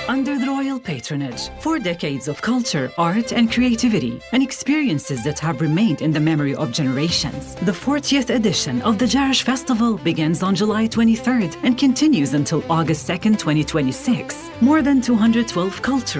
Under the royal patronage, 4 decades of culture, art, and creativity, and experiences that have remained in the memory of generations. The 40th edition of the Jarash Festival begins on July 23rd and continues until August 2nd, 2026. More than 212 cultural